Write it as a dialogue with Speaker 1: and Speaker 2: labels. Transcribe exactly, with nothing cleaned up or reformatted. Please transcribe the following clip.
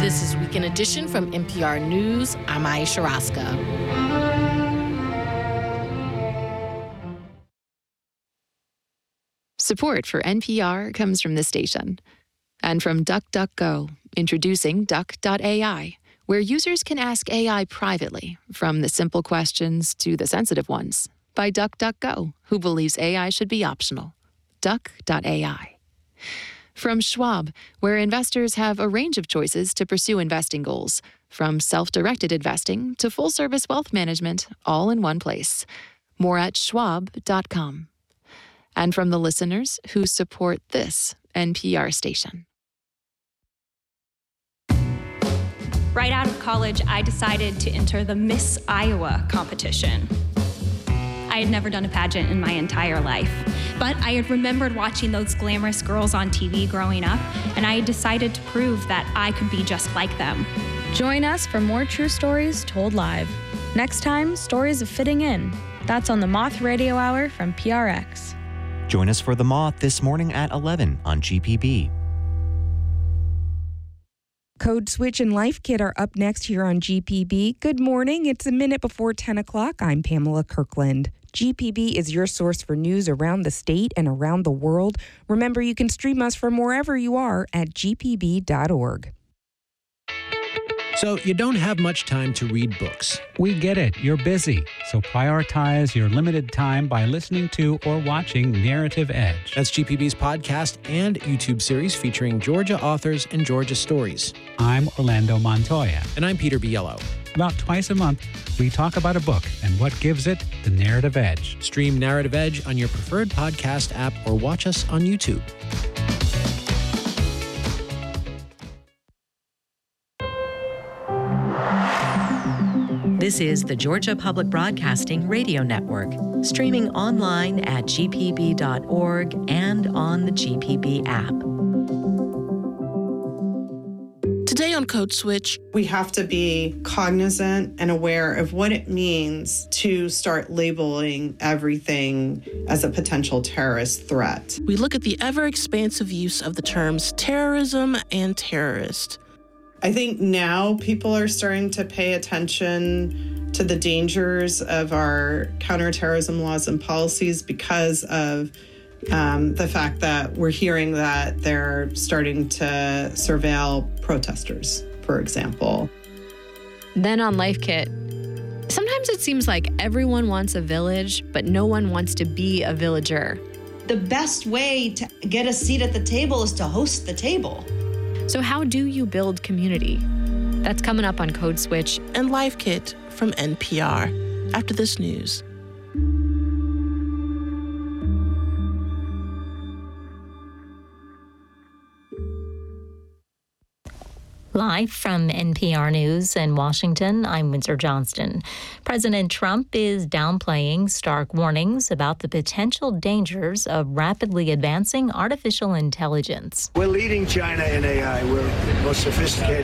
Speaker 1: This is Weekend Edition from N P R News. I'm Aisha Roscoe.
Speaker 2: Support for N P R comes from this station. And from DuckDuckGo, introducing Duck dot A I, where users can ask A I privately, from the simple questions to the sensitive ones, by DuckDuckGo, who believes A I should be optional. Duck dot A I. From Schwab, where investors have a range of choices to pursue investing goals, from self-directed investing to full-service wealth management, all in one place. More at schwab dot com. And from the listeners who support this N P R station.
Speaker 3: Right out of college, I decided to enter the Miss Iowa competition. I had never done a pageant in my entire life, but I had remembered watching those glamorous girls on T V growing up, and I had decided to prove that I could be just like them.
Speaker 4: Join us for more true stories told live. Next time, Stories of Fitting In. That's on the Moth Radio Hour from P R X.
Speaker 5: Join us for The Moth this morning at eleven on G P B.
Speaker 6: Code Switch and Life Kit are up next here on G P B. Good morning. It's a minute before ten o'clock. I'm Pamela Kirkland. G P B is your source for news around the state and around the world. Remember, you can stream us from wherever you are at g p b dot org.
Speaker 7: So you don't have much time to read books.
Speaker 8: We get it. You're busy. So prioritize your limited time by listening to or watching Narrative Edge.
Speaker 7: That's G P B's podcast and YouTube series featuring Georgia authors and Georgia stories.
Speaker 8: I'm Orlando Montoya.
Speaker 7: And I'm Peter Biello.
Speaker 8: About twice a month, we talk about a book and what gives it the narrative edge.
Speaker 7: Stream Narrative Edge on your preferred podcast app or watch us on YouTube.
Speaker 9: This is the Georgia Public Broadcasting Radio Network, streaming online at g p b dot org and on the G P B app.
Speaker 1: Today on Code Switch,
Speaker 10: we have to be cognizant and aware of what it means to start labeling everything as a potential terrorist threat.
Speaker 1: we look at the ever-expansive use of the terms terrorism and terrorist.
Speaker 10: I think now people are starting to pay attention to the dangers of our counterterrorism laws and policies because of um, the fact that we're hearing that they're starting to surveil protesters, for example.
Speaker 4: Then on Life Kit, sometimes it seems like everyone wants a village, but no one wants to be a villager.
Speaker 11: The best way to get a seat at the table is to host the table.
Speaker 4: So how do you build community? That's coming up on Code Switch
Speaker 1: And Life Kit from N P R after this news.
Speaker 12: Live from N P R News in Washington, I'm Windsor Johnston. President Trump is downplaying stark warnings about the potential dangers of rapidly advancing artificial intelligence.
Speaker 13: We're leading China in A I. We're the most sophisticated